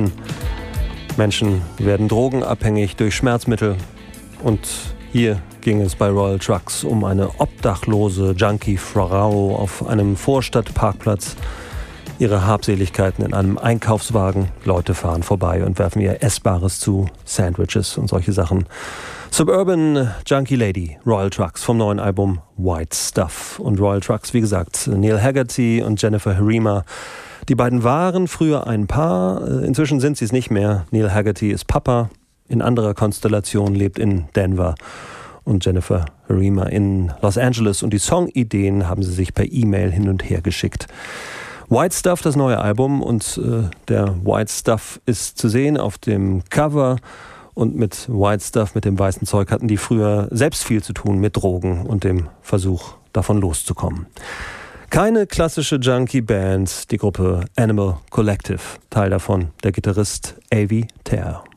Nachrichten. Menschen werden drogenabhängig durch Schmerzmittel. Und hier ging es bei Royal Trucks um eine obdachlose Junkie-Frau auf einem Vorstadtparkplatz. Ihre Habseligkeiten in einem Einkaufswagen. Leute fahren vorbei und werfen ihr Essbares zu, Sandwiches und solche Sachen. Suburban Junkie Lady, Royal Trucks vom neuen Album White Stuff. Und Royal Trucks, wie gesagt, Neil Haggerty und Jennifer Harima. Die beiden waren früher ein Paar, inzwischen sind sie es nicht mehr. Neil Haggerty ist Papa, in anderer Konstellation, lebt in Denver. Und Jennifer Harima in Los Angeles. Und die Songideen haben sie sich per E-Mail hin und her geschickt. White Stuff, das neue Album, und der White Stuff ist zu sehen auf dem Cover. Und mit White Stuff, mit dem weißen Zeug, hatten die früher selbst viel zu tun mit Drogen und dem Versuch, davon loszukommen. Keine klassische Junkie-Band, die Gruppe Animal Collective. Teil davon der Gitarrist Avi Ter.